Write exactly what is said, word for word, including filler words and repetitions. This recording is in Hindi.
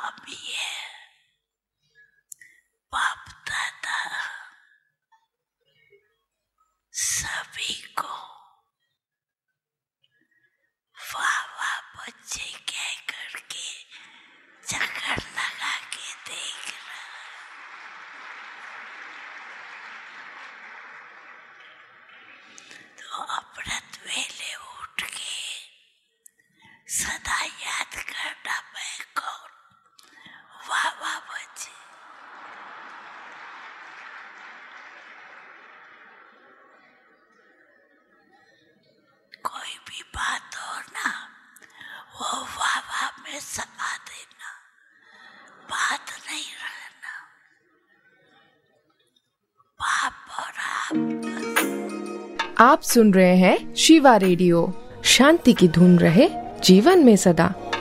हम ही है। बाप दादा सभी को वाह वाह बच्चे कह करके चक्कर लगा के देख रहा। तो अमृत वेले उठ के सदा याद करना मैं कौन, वाह वाह बच्चे। कोई भी बात हो ना, वो वाह वाह में समा देना, बात नहीं रहना। बाप और आप। आप सुन रहे हैं शिवा रेडियो। शांति की धुन रहे जीवन में सदा।